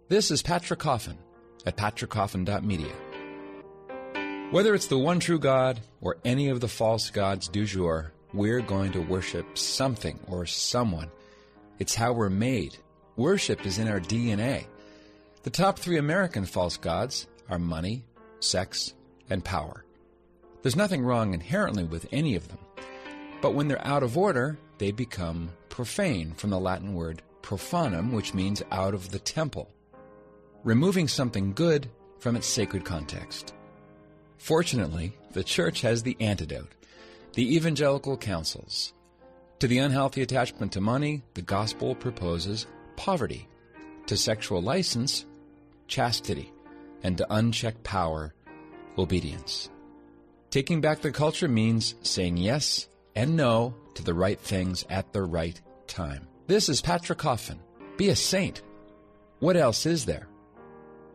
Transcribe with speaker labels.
Speaker 1: This is Patrick Coffin at patrickcoffin.media. Whether it's the one true God or any of the false gods du jour, we're going to worship something or someone. It's how we're made. Worship is in our DNA. The top 3 American false gods are money, sex, and power. There's nothing wrong inherently with any of them. But when they're out of order, they become profane, from the Latin word profanum, which means out of the temple, removing something good from its sacred context. Fortunately, the Church has the antidote, the evangelical counsels. To the unhealthy attachment to money, the gospel proposes poverty. To sexual license, chastity. And to unchecked power, obedience. Taking back the culture means saying yes and no to the right things at the right time. This is Patrick Coffin. Be a saint. What else is there?